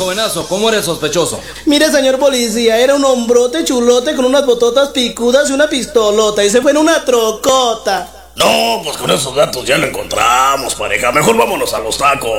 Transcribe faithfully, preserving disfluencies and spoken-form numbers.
jovenazo, ¿cómo eres sospechoso? Mire, señor policía, era un hombrote chulote con unas bototas picudas y una pistolota, y se fue en una trocota. No, pues con esos datos ya lo encontramos, pareja. Mejor vámonos a los tacos.